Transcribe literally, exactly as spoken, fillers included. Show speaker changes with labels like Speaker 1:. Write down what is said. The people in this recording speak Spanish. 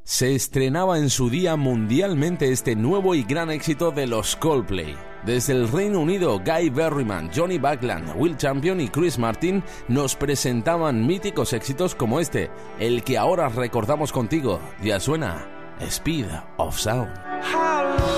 Speaker 1: se estrenaba en su día mundialmente este nuevo y gran éxito de los Coldplay. Desde el Reino Unido, Guy Berryman, Johnny Buckland, Will Champion y Chris Martin nos presentaban míticos éxitos como este, el que ahora recordamos contigo. Ya suena Speed of Sound.